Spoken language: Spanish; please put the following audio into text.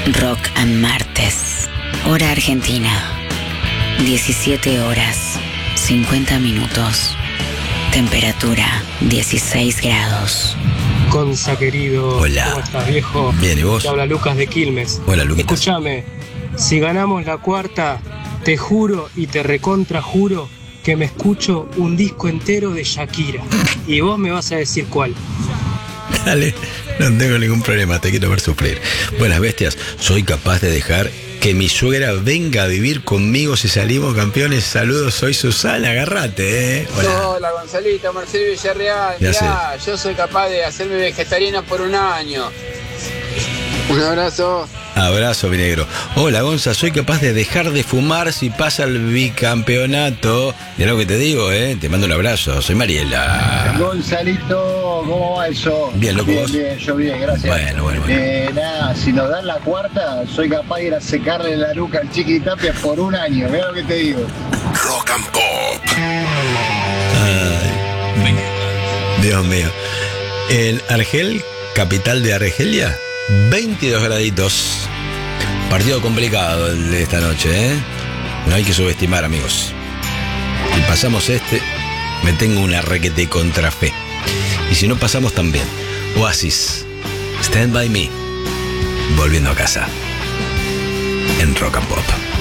Rock and Martes. Hora Argentina. 17 horas, 50 minutos. Temperatura, 16 grados. Gonza, querido. Hola. ¿Cómo estás, viejo? Bien, ¿y vos? Te habla Lucas de Quilmes. Hola, Luquitas. Escúchame, si ganamos la cuarta, te juro y te recontra juro que me escucho un disco entero de Shakira. Y vos me vas a decir cuál. Dale, no tengo ningún problema, te quiero ver sufrir. Buenas bestias, soy capaz de dejar que mi suegra venga a vivir conmigo si salimos campeones. Saludos, soy Susana, agarrate, Hola. Hola, Gonzalito, Marcelo Villarreal. Ya Mirá, yo soy capaz de hacerme vegetariano por un año. Un abrazo. Abrazo, mi negro. Hola, Gonza, soy capaz de dejar de fumar si pasa el bicampeonato. Mirá lo que te digo, te mando un abrazo. Soy Mariela. Gonzalito, ¿cómo va eso? Bien, loco, vos. Bien, yo bien, gracias. Bueno. Nada, si nos dan la cuarta, soy capaz de ir a secarle la nuca al Chiqui Tapia por un año, mirá lo que te digo. Rock and Pop. Ay, Dios mío. En Argel, capital de Argelia, 22 graditos. Partido complicado el de esta noche, No hay que subestimar, amigos. Si pasamos me tengo una requete contra fe. Y si no pasamos también, Oasis, Stand By Me, volviendo a casa, en Rock and Pop.